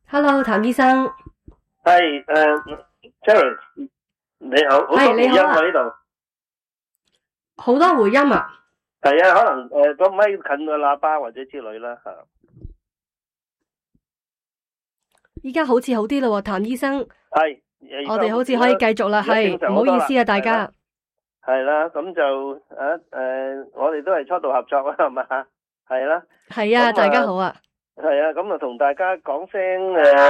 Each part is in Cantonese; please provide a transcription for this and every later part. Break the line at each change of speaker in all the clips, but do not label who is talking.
Hello，譚醫生。
係Sharon，你好，好多回音喎呢度。
好多回音啊？
係啊，可能個咪近個喇叭或者之類啦嚇。
依家好似好啲咯喎，譚醫生。
係。
我哋好似可以繼續啦，係，唔好意思啊，大家。
係啦，咁就我哋都係初度合作啦，係嘛？係啦。
係啊，大家好啊。
係啊，咁啊同大家講聲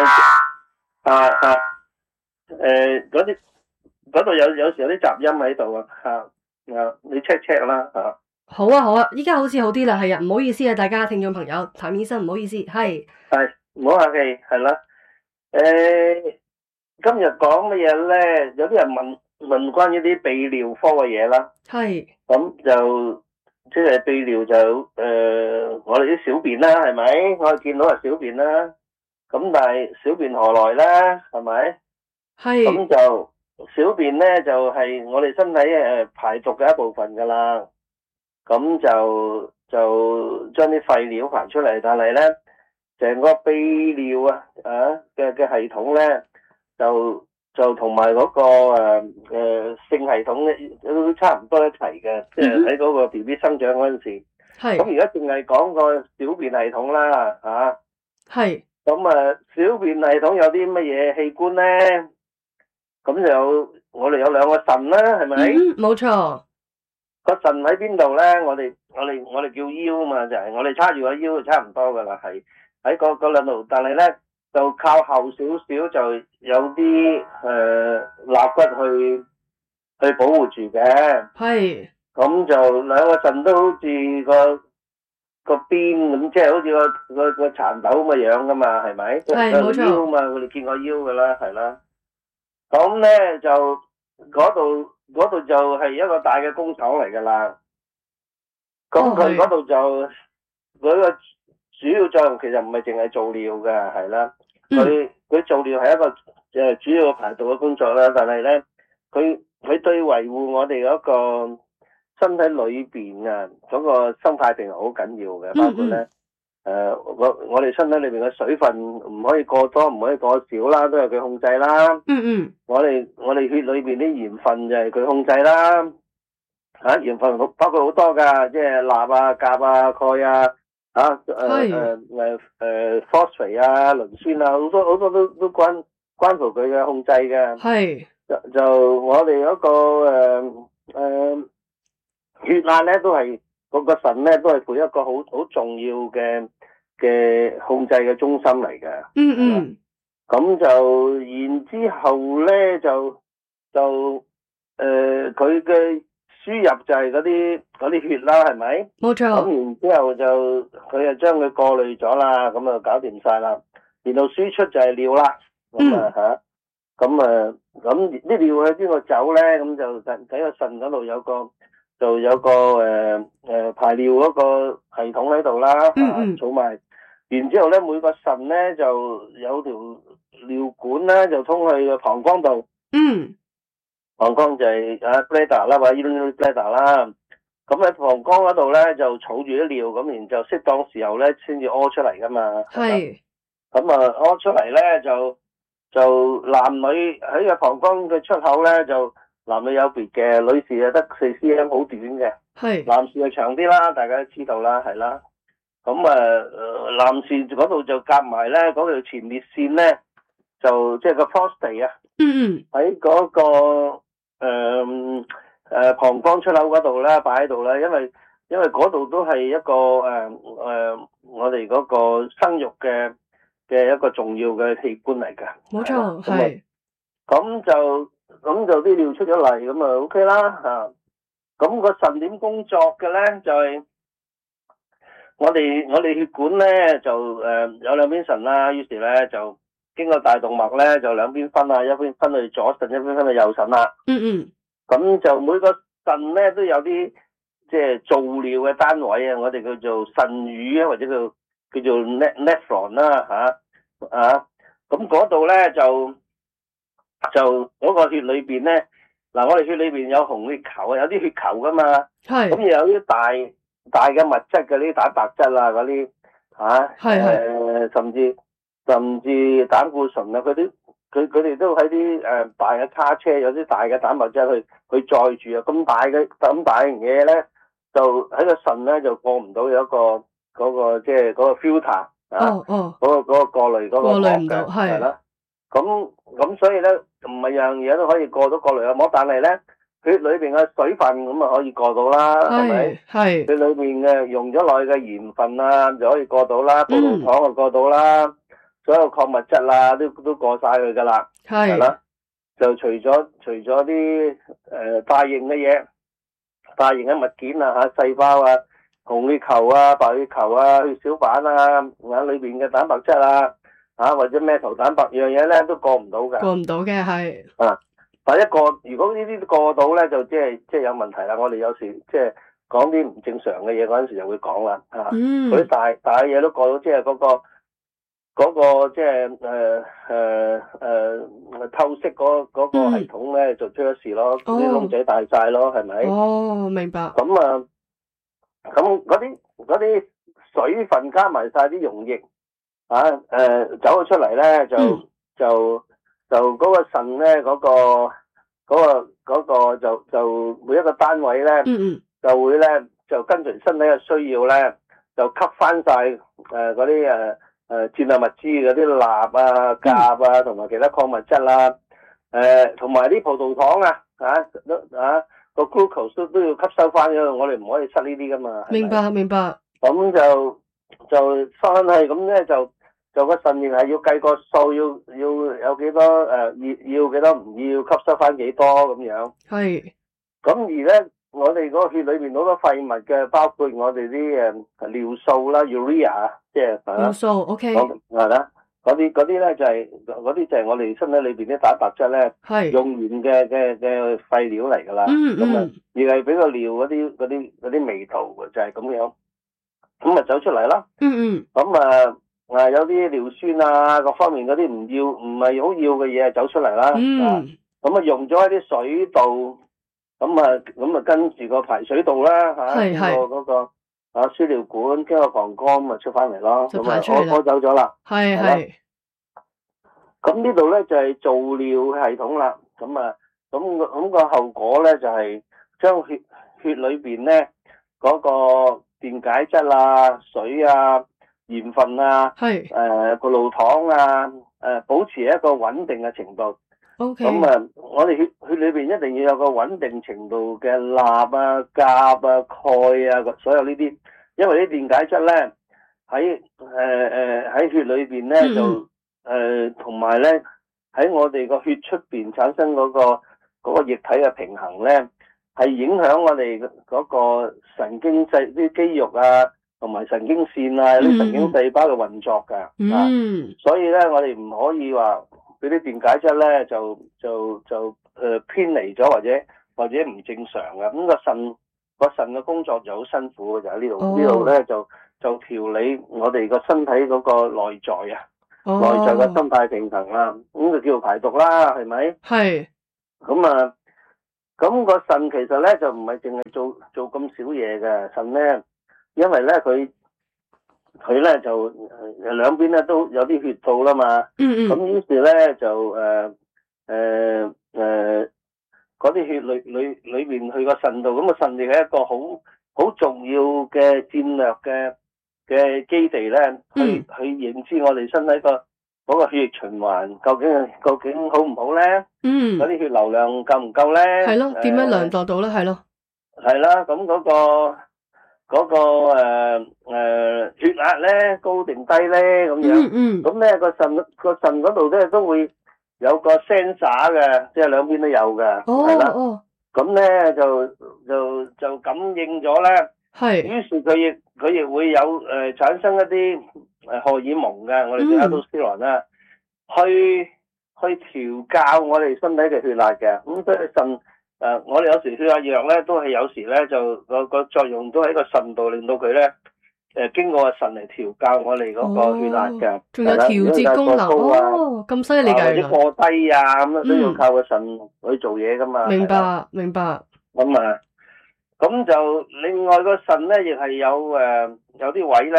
嗰度有時有啲雜音喺度啊你 check 啦嚇。
好啊好啊，依家好似好啲啦，係啊，唔好意思啊，大家聽眾朋友，譚醫生唔好意思，係。
係，唔好客氣，係啦。今日講乜嘢咧？有啲人問關於啲泌尿科嘅嘢啦。係。咁就即係泌尿就我哋啲小便啦，係咪？我哋見到係小便啦。咁但係小便何來咧？係咪？係。咁就小便咧就係我哋身體排毒嘅一部分噶啦。咁就將啲廢料排出嚟，但係咧成個泌尿嘅系統咧就同埋嗰個性系統咧都差唔多一齊嘅，即係喺嗰個 BB 生長嗰陣時。係。咁而家淨係講個小便系統啦，嚇。係。咁小便系統有啲乜嘢器官咧？咁我哋有兩個腎啦，係咪？冇錯。個腎喺邊度咧？我哋叫腰啊嘛，就係我哋叉住個腰就差唔多噶啦，係喺嗰兩度。但係咧就靠後少少就有啲肋骨去保護住嘅。係。咁就兩個腎都好似個邊咁，即係好似個蠶豆咁嘅樣噶嘛，係咪？係，冇錯。腰嘛，我哋見過腰噶啦，係啦。咁咧就嗰度就係一個大嘅工廠嚟噶啦。咁佢嗰度就佢個主要作用其實唔係淨係做尿嘅，係啦。佢做尿係一個主要嘅排毒嘅工作啦，但係咧佢對維護我哋嗰個身體裏邊嗰個生態平衡好緊要嘅，包括咧我哋身體裏邊嘅水分唔可以過多，唔可以過少啦，都係佢控制啦。我哋血裏邊啲鹽分就係佢控制啦。鹽分包括好多噶，即係鈉啊、鉀啊、鈣啊、phosphate 啊、磷酸啊，好多都關乎佢嘅控制嘅。係。就我哋嗰個血壓咧都係嗰個腎咧都係配一個好重要嘅控制嘅中心嚟嘅。咁就然之後咧就佢嘅輸入就係嗰啲血啦，係咪？冇錯。咁然之後佢就將佢過濾咗啦，咁啊搞掂晒啦。然後輸出就係尿啦。咁啲尿喺邊個走咧？咁就喺個腎嗰度有個排尿嗰個系統喺度啦，儲埋。然之後咧，每個腎咧就有條尿管咧，就通去個膀胱度。膀胱就係bladder 啦，或者 urinary bladder 啦。咁喺膀胱嗰度咧就儲住啲尿，咁然就適當時候咧先至屙出嚟噶嘛。係。咁屙出嚟咧就男女喺個膀胱嘅出口咧就男女有別嘅，女士就得4 cm 好短嘅。係。男士就長啲啦，大家都知道啦，係啦。咁男士嗰度就夾埋咧嗰條前列腺咧，就即係個 prostate 啊。喺嗰個膀胱出口嗰度咧，擺喺度咧，因為嗰度都係一個我哋嗰個生育嘅一個重要嘅器官嚟㗎。冇錯，係。咁就啲尿出咗嚟，咁啊 OK 啦嚇。咁個腎點工作嘅咧，就係我哋血管咧就有兩邊腎啦，於是咧就經過大動脈咧就兩邊分啊，一邊分去左腎，一邊分去右腎啦。咁就每個腎咧都有啲即係造尿嘅單位啊，我哋叫做腎乳啊，或者叫做 nephron 啦嚇。咁嗰度咧就嗰個血裏邊咧，嗱我哋血裏邊有紅血球啊，有啲血球噶嘛。係。咁又有啲大嘅物質嘅啲蛋白質啊，嗰啲甚至甚至膽固醇啊，佢哋都喺啲大嘅卡車，有啲大嘅蛋白質去載住啊，咁大型嘢咧，就喺個腎咧就過唔到有一個即係嗰個 filter 嗰個過濾嗰個膜嘅，係啦。咁所以咧唔係樣嘢都可以過濾嘅膜，但係咧血裏邊嘅水分咁啊可以過到啦，係咪？係。血裏邊嘅溶咗落去嘅鹽分啊就可以過到啦，葡萄糖就過到啦。所有礦物質啊，都過晒去噶啦，係啦。就除咗啲大型嘅嘢，大型嘅物件啊吓，細胞啊、紅血球啊、白血球啊、血小板啊，裏邊嘅蛋白質啊，或者咩頭蛋白樣嘢咧都過唔到嘅。過唔到嘅係。但一過，如果呢啲都過到咧，就即係有問題啦。我哋有時即係講啲唔正常嘅嘢嗰陣時就會講啦，嗰啲大嘅嘢都過到，即係嗰個即係透析嗰個系統咧就出咗事咯，啲窿仔大晒咯，係咪？哦，明白。咁嗰啲水分加埋晒啲溶液走咗出嚟咧，就嗰個腎咧嗰個就每一個單位咧，就會咧就跟隨身體嘅需要咧，就吸翻晒嗰啲戰略物資嗰啲鈉啊、鉀啊，同埋其他礦物質啦，同埋啲葡萄糖個 glucose 都要吸收翻咗，我哋唔可以失呢啲噶嘛。明白。咁就翻係咁咧，就個腎液係要計個數，要有幾多要幾多唔要吸收翻幾多咁樣。係。咁而咧，我哋嗰個血裏邊好多廢物嘅，包括我哋啲尿素啦 urea， 即係尿素 OK 係啦，嗰啲咧就係我哋身體裏邊啲蛋白質咧，係用完嘅廢料嚟噶啦。咁啊，而係俾個尿嗰啲味道嘅，就係咁樣，咁啊走出嚟啦。咁有啲尿酸啊，各方面嗰啲唔係好要嘅嘢走出嚟啦。咁用咗喺啲水道。咁啊跟住個排水道啦經過嗰個輸尿管，經過膀胱咪出翻嚟咯，咁啊屙走咗啦。係。咁呢度咧就係造尿系統啦。咁個後果咧就係將血裏邊咧嗰個電解質啊、水啊、鹽分啊、葡萄糖啊，保持一個穩定嘅程度。咁我哋血裏邊一定要有個穩定程度嘅鈉啊、鉀啊、鈣啊，所有呢啲，因為啲電解質咧喺血裏邊咧就同埋咧喺我哋個血出邊產生嗰個液體嘅平衡咧，係影響我哋嗰個神經細啲肌肉啊，同埋神經線啊，啲神經細胞嘅運作噶。所以咧我哋唔可以話嗰啲電解質咧就偏離咗或者唔正常嘅，咁個腎嘅工作就好辛苦嘅，就喺呢度。呢度咧就調理我哋個身體嗰個內在啊，內在嘅心態平衡啦，咁就叫做排毒啦，係咪？係。咁個腎其實咧就唔係淨係做咁少嘢嘅，腎咧因為咧佢咧就兩邊咧都有啲血道啦嘛，咁於是咧就嗰啲血裏邊去個腎度，咁個腎亦係一個好重要嘅戰略嘅基地咧，去認知我哋身體嗰個血液循環究竟好唔好咧？嗰啲血流量夠唔夠咧？係咯，點樣量度到咧？係咯，係啦，咁嗰個血壓咧高定低咧咁樣，咁咧個腎嗰度咧都會有個 sensor 嘅，即係兩邊都有嘅，係啦。咁咧就感應咗咧，係。於是佢亦會有產生一啲荷爾蒙嘅，我哋叫 aldosterone 啦，去調校我哋身體嘅血壓嘅。咁所以腎我哋有時血壓藥咧，都係有時咧就個作用都喺個腎度，令到佢咧經過個腎嚟調校我哋嗰個血壓嘅。仲有調節功能咁犀利㗎！或者過低啊咁樣都要靠個腎去做嘢噶嘛。明白。咁就另外個腎咧，亦係有啲位咧，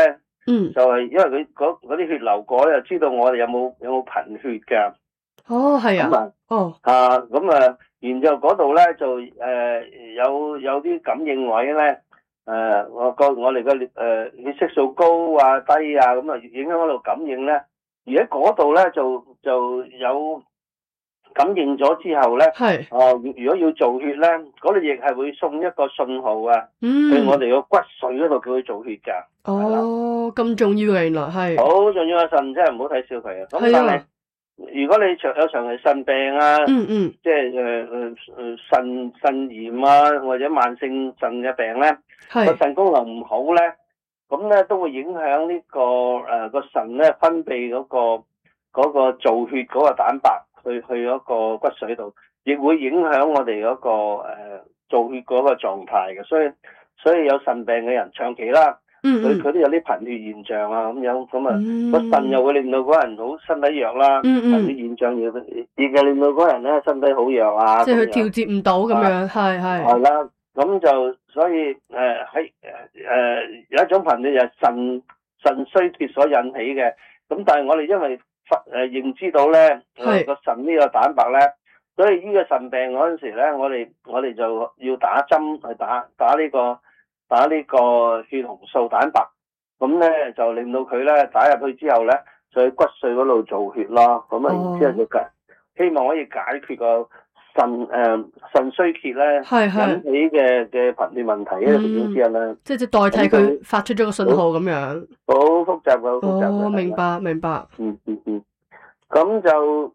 就係因為佢嗰啲血流過咧，就知道我哋有冇貧血㗎。
哦，係啊。
咁然之後嗰度咧就有啲感應位咧，我哋嘅血色素高啊低啊，咁啊影響嗰度感應咧。而喺嗰度咧就有感應咗之後咧，如果要做血咧，嗰度亦係會送一個信號啊，去我哋個骨髓嗰度叫佢做血㗎。
哦，咁重要嘅，原來係。
好重要嘅腎，真係唔好睇小佢啊。咁但係如果你有長期腎病啊，即係腎炎啊，或者慢性腎嘅病咧，個腎功能唔好咧，咁咧都會影響呢個腎咧分泌嗰個造血嗰個蛋白去嗰個骨髓度，亦會影響我哋嗰個造血嗰個狀態嘅。所以有腎病嘅人長期啦，佢都有啲貧血現象啊，咁樣咁啊個腎又會令到嗰人好身體弱啦，貧血現象亦係令到嗰人咧身體好弱啊，
即係佢調節唔到咁樣，係
啦，咁就所以喺有一種貧血就係腎衰竭所引起嘅，咁但係我哋因為認知到咧個腎呢個蛋白咧，所以呢個腎病嗰陣時咧，我哋就要打針去打呢個血紅素蛋白，咁咧就令到佢咧打入去之後咧，就喺骨髓嗰度做血咯，咁啊然之後就希望可以解決個腎衰竭咧引起嘅貧血問題嘅其中之一啦。
即係代替佢發出咗個信號咁樣。
好複雜嘅，好複雜嘅。
明白。
咁就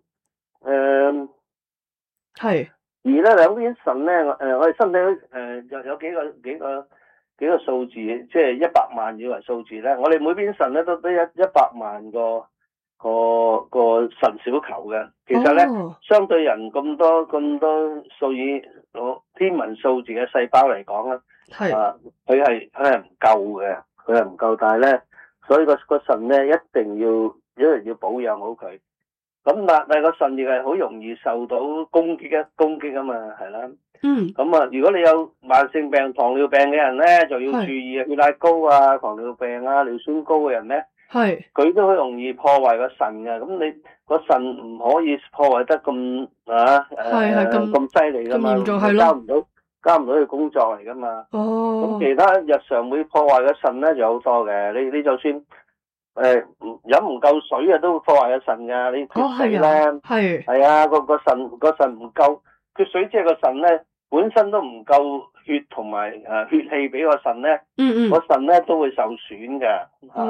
係。
而咧兩邊腎咧，我哋身體有幾個數字，即係100萬以為數字咧。我哋每邊腎咧都100萬個腎小球嘅。其實咧，相對人咁多數以天文數字嘅細胞嚟講咧，佢係唔夠嘅，佢係唔夠。但係咧，所以個腎咧一定要保養好佢。咁但係個腎亦係好容易受到攻擊啊嘛，係啦。咁啊，如果你有慢性病、糖尿病嘅人咧，就要注意血壓高啊、糖尿病啊、尿酸高嘅人咧，佢都好容易破壞個腎嘅。咁你個腎唔可以破壞得咁犀利噶嘛，交唔到佢工作嚟噶嘛。咁其他日常會破壞個腎咧就好多嘅。你就算飲唔夠水啊，都會破壞個腎噶。你缺水咧，係啊，個腎唔夠缺水，即係個腎咧本身都唔夠血同埋血氣俾個腎咧，個腎咧都會受損嘅。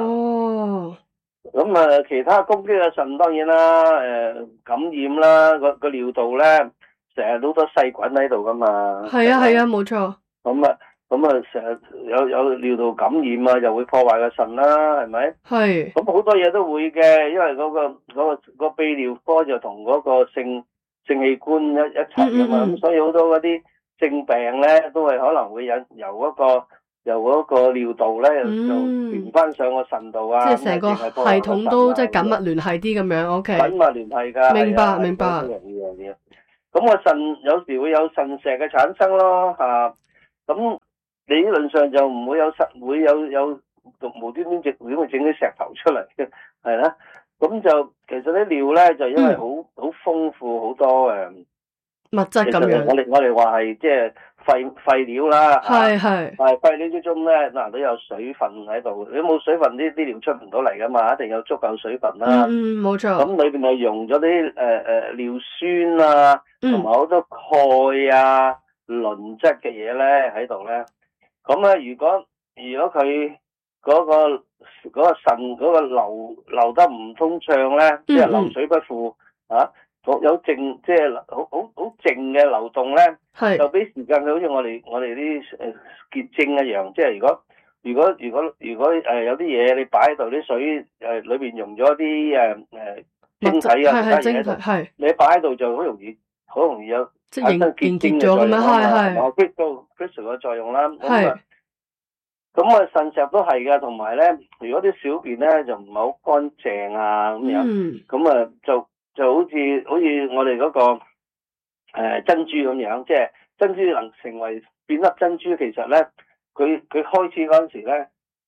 咁其他攻擊嘅腎當然啦，感染啦，個尿道咧成日好多細菌喺度噶嘛。
係啊，冇錯。
咁成日有尿道感染啊，又會破壞個腎啦，係咪？咁好多嘢都會嘅，因為嗰個泌尿科就同嗰個性器官一齊噶嘛，咁所以好多嗰啲性病咧都係可能會由嗰個尿道咧就傳翻上個腎度啊，
即係成個系統都即係緊密聯繫啲咁樣。OK，
緊密聯繫㗎。
明白。
咁個腎有時會有腎石嘅產生咯，咁理論上就唔會有無端端會整啲石頭出嚟嘅，係啦。咁就其實啲尿咧就因為好豐富好多
物質咁樣。
我哋話係即係廢料啦。係廢料之中咧都有水分喺度。你冇水分啲尿出唔到嚟噶嘛，一定有足夠水分啦。
冇錯。咁
裏邊咪溶咗啲尿酸啊，同埋好多鈣啊、磷質嘅嘢咧喺度咧。咁咧，如果佢嗰個腎嗰個流得唔通暢咧，即係流水不付有靜，即係好靜嘅流動咧，就俾時間佢，好似我哋啲結晶一樣。即係如果有啲嘢你擺喺度，啲水裏邊溶咗啲晶體啊，其他嘢喺度，你擺喺度就好容易有產生結晶嘅作用啦，crystal 嘅作用啦。咁腎石都係噶，同埋咧，如果啲小便咧就唔係好乾淨啊咁樣，咁就好似我哋嗰個珍珠咁樣，即係珍珠能成為變粒珍珠，其實咧佢開始嗰陣時咧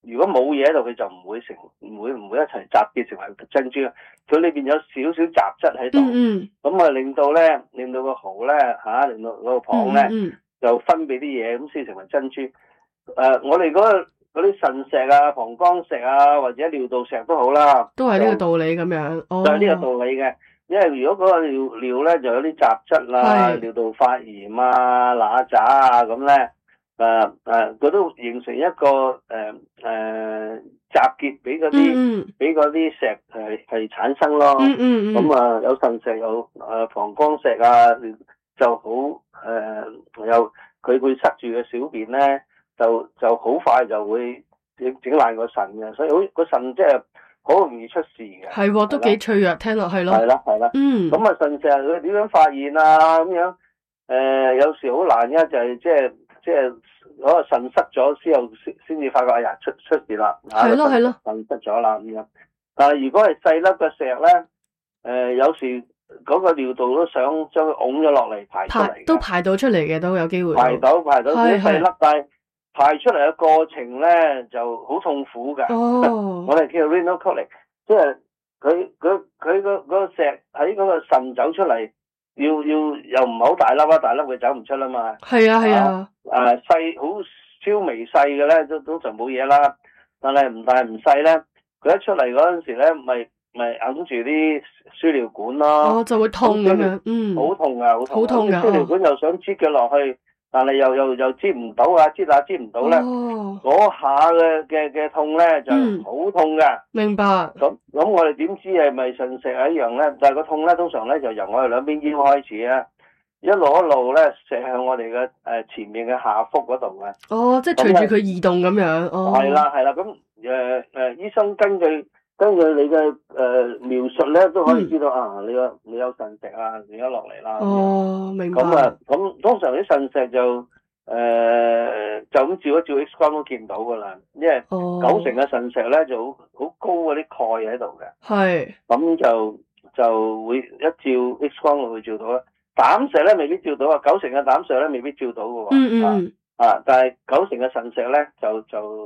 如果冇嘢喺度，佢就唔會一齊集結成為珍珠。佢裏邊有少少雜質喺度，咁啊令到個蠔咧令到嗰個蚌咧就分泌啲嘢，咁先成為珍珠。我哋嗰啲腎石啊、膀胱石啊，或者尿道石都好啦，
都係呢個道理咁樣。
就係呢個道理嘅。因為如果嗰個尿咧就有啲雜質啦，尿道發炎啊、乸渣啊咁咧，佢都形成一個集結俾嗰啲石係產生咯。咁有腎石有膀胱石啊，就好有佢會塞住嘅小便咧，就好快就會整爛個腎嘅，所以個腎即係好容易出事嘅。
係，都幾脆弱，聽落係咯。
係啦。咁腎石佢點樣發現啊？咁樣有時好難嘅，就係即係嗰個腎塞咗之後先至發覺，哎呀出事啦。
係咯。
腎塞咗啦咁樣。但係如果係細粒嘅石咧，有時嗰個尿道都想將佢拱咗落嚟排出嚟，都
排到出嚟嘅，都有機會。
排到啲細粒，但係排出嚟嘅過程咧就好痛苦㗎。我哋叫 renal colic， 即係佢嗰個石喺嗰個腎走出嚟，要又唔係好大粒啊，大粒佢走唔出啦嘛。係啊。細好超微細嘅咧，都通常冇嘢啦。但係唔大唔細咧，佢一出嚟嗰陣時咧，咪揞住啲輸尿管咯。就會痛咁樣。好痛啊！好痛㗎。輸尿管又想擠佢落去。但係又擠唔到啊，擠唔到咧，嗰下嘅痛咧就好痛噶。明白。咁我哋點知係咪腎石係一樣咧？但係個痛咧，通常咧就由我哋兩邊腰開始啊，一路咧射向我哋嘅前面嘅下腹嗰度嘅。即係隨住佢移動咁樣。係啦。咁醫生根據你嘅描述咧，都可以知道你有腎石啊，而家落嚟啦。明白。咁通常啲腎石就咁照一照 X 光都見到噶啦，因為90%嘅腎石咧就好高嗰啲鈣喺度嘅。係。咁就會一照 X 光就會照到啦。膽石咧未必照到啊，90%嘅膽石咧未必照到嘅喎。但係90%嘅腎石咧就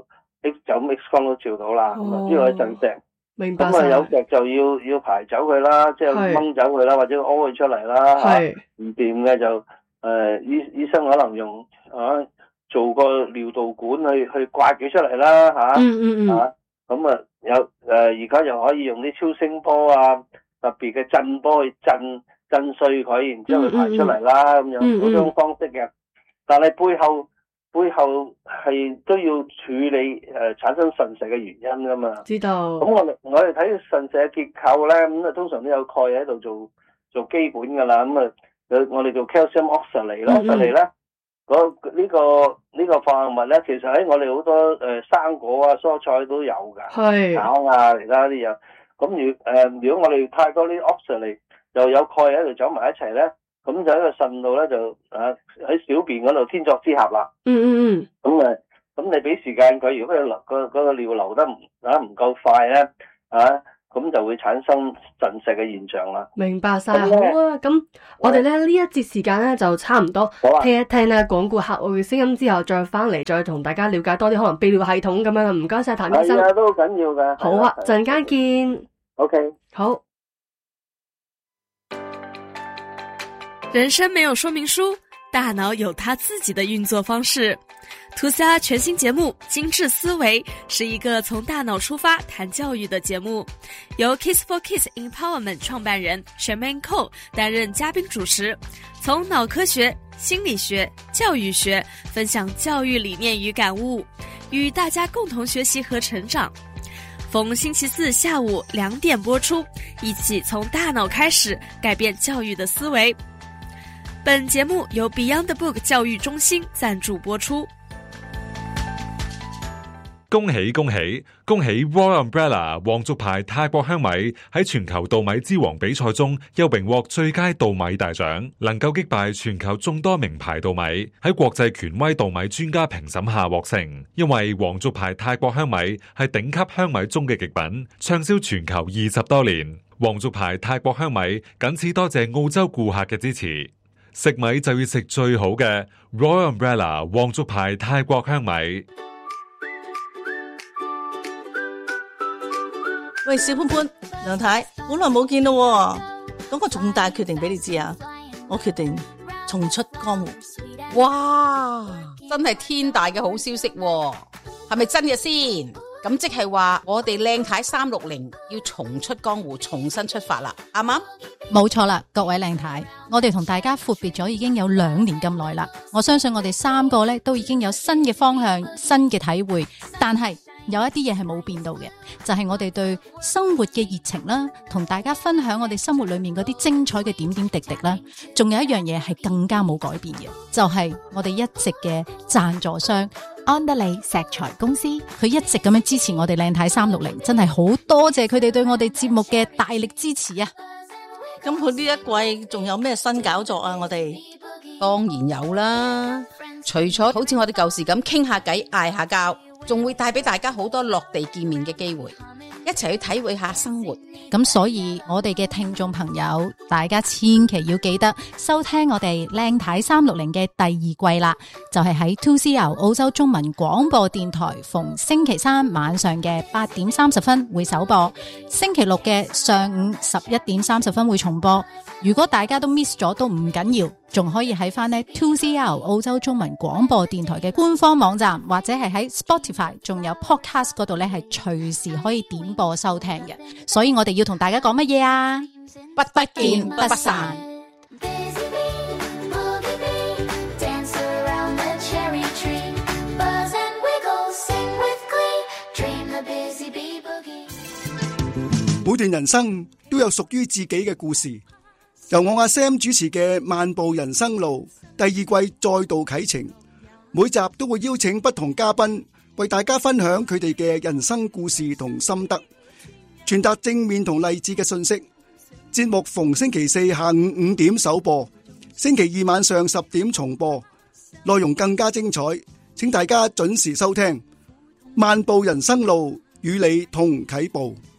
X 光都照到啦。呢個係腎石。明白。咁有石就要排走佢啦，即係掹走佢啦，或者屙佢出嚟啦。係。唔掂嘅就醫生可能用做個尿道管去刮佢出嚟啦咁而家又可以用啲超聲波啊，特別嘅震波去震碎佢，然之後佢排出嚟啦咁樣嗰種方式嘅。但係背後係都要處理產生腎石嘅原因噶嘛。知道。咁我哋睇腎石嘅結構咧，咁通常都有鈣喺度做基本噶啦。咁我哋做 calcium oxalate 咯，oxalate 咧呢個化合物咧，其實喺我哋好多生果啊、蔬菜都有噶，橙啊其他啲有。咁如果我哋太多啲 oxalate 又有鈣喺度走埋一齊咧，咁就喺個腎度咧就喺小便嗰度天作之合啦。咁你俾時間佢，如果佢個尿流得唔夠快咧咁就會產生腎石嘅現象啦。明白晒。好啊，咁我哋咧呢一節時間咧就差唔多，聽一聽咧廣告客戶嘅聲音之後，再翻嚟再同大家了解多啲可能泌尿系統咁樣。唔該晒譚醫生。係啊，都好緊要噶。好啊，陣間見。OK。好。
人生沒有說明書，大腦有它自己的運作方式。屠蝦全新節目《精緻思維》是一個從大腦出發談教育的節目，由 Kiss for Kids Empowerment 創辦人 Charmaine Cole 擔任嘉賓主持，從腦科學、心理學、教育學分享教育理念與感悟，與大家共同學習和成長。逢星期四下午2點播出，一起從大腦開始改變教育的思維。本節目由 Beyond the Book 教育中心贊助播出。
恭喜恭喜恭喜 Royal Umbrella 皇族牌泰國香米喺全球稻米之王比賽中又榮獲最佳稻米大獎，能夠擊敗全球眾多名牌稻米，喺國際權威稻米專家評審下獲勝。因為皇族牌泰國香米係頂級香米中嘅極品，暢銷全球20多年。皇族牌泰國香米謹此多謝澳洲顧客嘅支持。食米就要食最好嘅 Royal Umbrella 皇族牌泰國香米。
喂，小潘潘、梁太，好耐冇見咯，講個重大決定俾你知啊！我決定重出江湖。
哇，真係天大嘅好消息喎，係咪真嘅先？咁即係話我哋靚太360要重出江湖，重新出發啦，啱唔啱？
冇錯啦，各位靚太，我哋同大家闊別咗已經有2年咁耐啦。我相信我哋3個咧都已經有新嘅方向、新嘅體會，但係有一啲嘢係冇變到嘅，就係我哋對生活嘅熱情啦，同大家分享我哋生活裏面嗰啲精彩嘅點點滴滴啦。仲有一樣嘢係更加冇改變嘅，就係我哋一直嘅贊助商安德利石材公司，佢一直咁樣支持我哋靚太360，真係好多謝佢哋對我哋節目嘅大力支持啊！
咁佢呢一季仲有咩新搞作啊？我哋
當然有啦，除咗好似我哋舊時咁傾下偈、嗌下交，仲會帶俾大家好多落地見面嘅機會，一齊去體會下生活。
咁所以我哋嘅聽眾朋友，大家千祈要記得收聽我哋靚太360嘅第2季啦，就係喺 2CR 澳洲中文廣播電台逢星期3晚上嘅8點30分會首播，星期6嘅上午11點30分會重播。如果大家都 miss 咗都唔緊要，仲可以喺翻呢 2CR 澳洲中文廣播電台嘅官方網站，或者係喺 Spotify 仲有 Podcast 嗰度咧，係隨時可以點播收聽嘅。所以我哋要同大家講乜嘢啊？不見不散。
每段人生都有屬於自己嘅故事。由我阿 Sam 主持嘅《漫步人生路》第2季再度啟程，每集都會邀請不同嘉賓為大家分享佢哋嘅人生故事同心得，傳達正面同勵志嘅信息。節目逢星期4下午5點首播，星期2晚上10點重播，內容更加精彩，請大家準時收聽《漫步人生路》，與你同啟步。